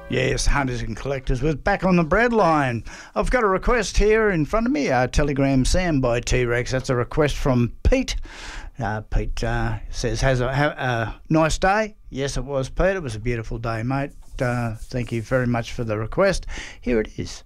Yes, Hunters and Collectors was back on the bread line. I've got a request here in front of me, Telegram Sam by T-Rex. That's a request from Pete. Pete says, have a nice day. Yes, it was, Pete. It was a beautiful day, mate. Thank you very much for the request. Here it is.